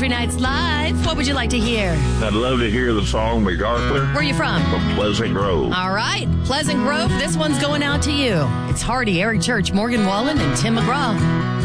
Country Nights Live. What would you like to hear? I'd love to hear the song MacArthur. Where are you from? From Pleasant Grove. All right. Pleasant Grove, this one's going out to you. It's Hardy, Eric Church, Morgan Wallen, and Tim McGraw.